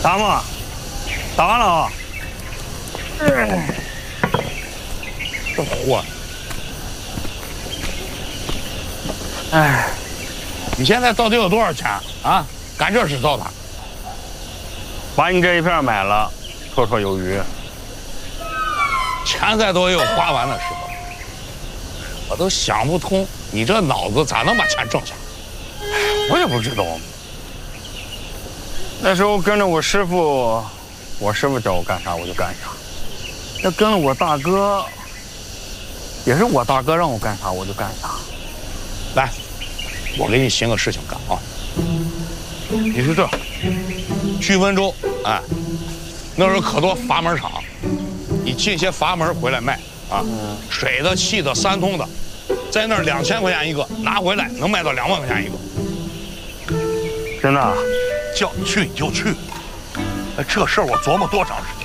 打吗？打完了啊。 这货， 哎， 你现在到底有多少钱啊？干这事造的？ 把你这一片买了，绰绰有余。 钱再多也有花完的时候。我都想不通，你这脑子咋能把钱挣下？ 我也不知道。那时候跟着我师傅，我师傅叫我干啥我就干啥。那跟了我大哥，也是我大哥让我干啥我就干啥。 来，我给你寻个事情干啊。你是这，去温州，哎，那时候可多阀门厂，你进些阀门回来卖啊，水的、气的、三通的，在那儿2000块钱一个，拿回来能卖到2万块钱一个。 真的？ 叫你去你就去，这事儿我琢磨多长时间。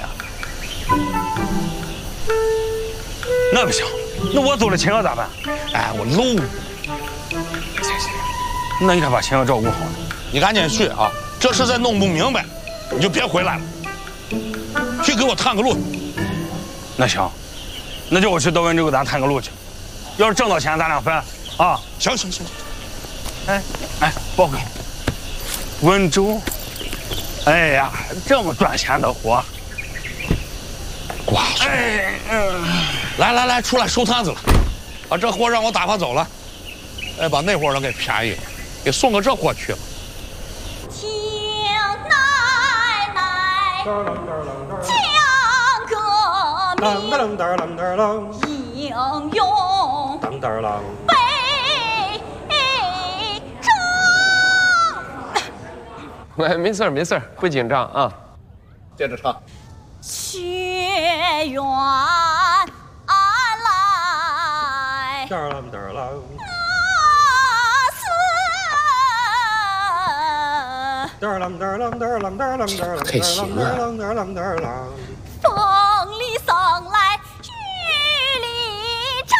那不行，那我走了秦娥咋办？ 哎，我搂。 行，那你得把秦娥照顾好。 你赶紧去啊！这事再弄不明白，你就别回来了。去给我探个路。 那行，那就我去德温州给咱探个路去。要是挣到钱，咱俩分啊！ 行。 哎，报告。温州，哎呀，这么赚钱的活， 挂上。来，出来收摊子了，把这货让我打发走了。哎，把那货人给便宜了，给送个这货去了。 听奶奶讲革命英勇悲壮。 喂，没事，不紧张啊。 接着唱。 却缘来。 开心啊！ 风里送来雨里唱。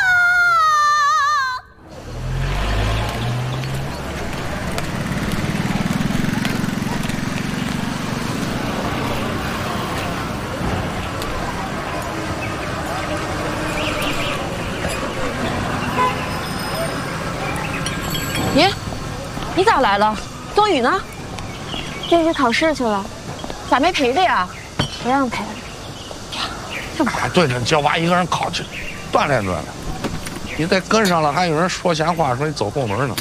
你咋来了？宗宇呢？进去考试去了，咋没陪着呀？不让陪。 哎，对了，叫娃一个人考去，锻炼。你再跟上了，还有人说闲话，说你走后门呢。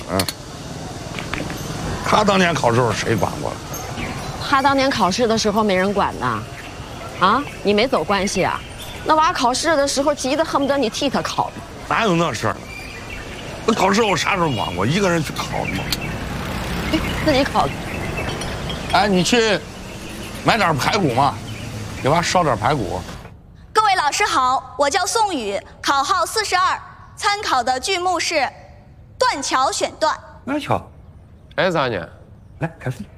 他当年考试时候谁管过了？ 他当年考试的时候没人管呢。啊，你没走关系啊？那娃考试的时候急得恨不得你替他考。 哪有那事儿呢？那考试我啥时候管过？一个人去考的吗？ 自己考。 哎，你去买点排骨嘛，给娃烧点排骨。 各位老师好，我叫宋宇，考号42，参考的剧目是《断桥选段》。 哪桥？哎，咋呢？ 来，开始。